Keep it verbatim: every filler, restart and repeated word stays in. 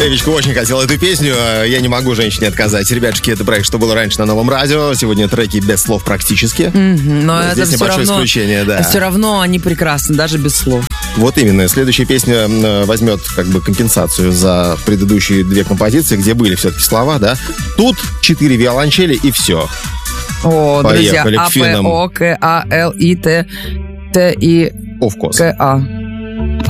Эвичка очень хотел эту песню. Я не могу женщине отказать. Ребятушки, это проект «Что было раньше» на Новом радио. Сегодня треки без слов практически. Mm-hmm, но здесь это небольшое все равно, исключение, да. Все равно они прекрасны, даже без слов. Вот именно. Следующая песня возьмет как бы компенсацию за предыдущие две композиции, где были все-таки слова, да. Тут четыре виолончели и все. О, Поехали друзья, к А, П, О, К, А, Л, И, Т, Т, И, Of course. К, А.